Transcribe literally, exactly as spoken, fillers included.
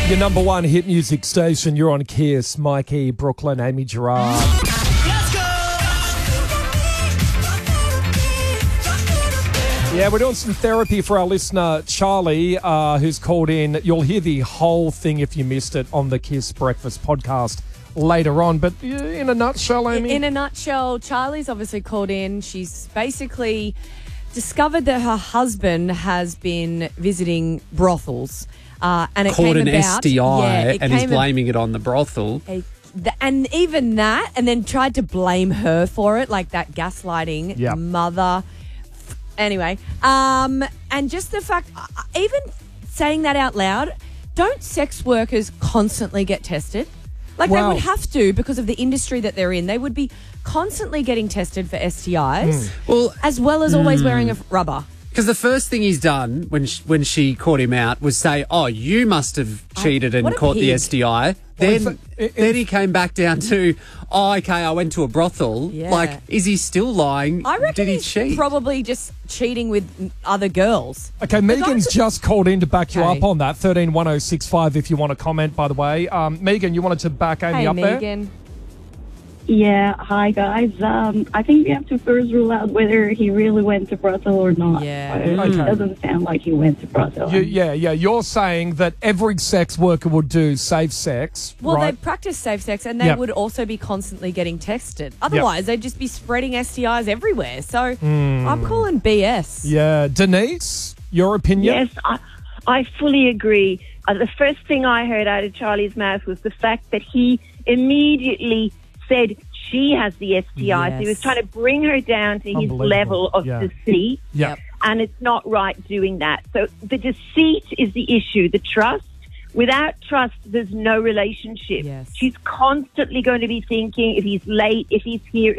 Your number one hit music station. You're on Kiss. Mikey, Brooklyn, Amy Gerard. Let's go! Yeah, we're doing some therapy for our listener, Charlie, uh, who's called in. You'll hear the whole thing if you missed it on the Kiss Breakfast podcast later on. But in a nutshell, Amy? In a nutshell, Charlie's obviously called in. She's basically discovered that her husband has been visiting brothels. Uh, and it Caught came an about, S T I yeah, it and he's came blaming it on the brothel. a- th- and even that, and then tried to blame her for it, like that gaslighting Yep. mother. Anyway, um, and just the fact, uh, even saying that out loud, don't sex workers constantly get tested? Like Wow. they would have to because of the industry that they're in. They would be constantly getting tested for S T Is, Well, as well as always wearing a f- rubber. because the first thing he's done when she, when she caught him out was say, "Oh, you must have cheated and what a caught the pig. S T I." Well, Then, in fact- in- then he came back down to, "Oh, okay, I went to a brothel." Yeah. Like, is he still lying? I reckon Did he he's cheat? probably just cheating with other girls. Okay, Megan's guys- just called in to back you Okay. up on that. thirteen one oh six five if you want to comment, by the way. Um, Megan, you wanted to back Amy Hey, up there? Megan. Yeah, hi guys. Um, I think we have to first rule out whether he really went to brothel or not. Yeah. It Okay. doesn't sound like he went to brothel. You, yeah, yeah. You're saying that every sex worker would do safe sex, Well, right? they practice safe sex and they Yep. would also be constantly getting tested. Otherwise, they'd just be spreading S T Is everywhere. So I'm calling B S. Yeah. Denise, your opinion? Yes, I, I fully agree. Uh, the first thing I heard out of Charlie's mouth was the fact that he immediately said she has the S T I. So he was Yes. trying to bring her down to his Unbelievable. level of Yeah. deceit. Yep. And it's not right doing that. So the deceit is the issue, the trust. Without trust, there's no relationship. Yes. She's constantly going to be thinking if he's late, if he's here,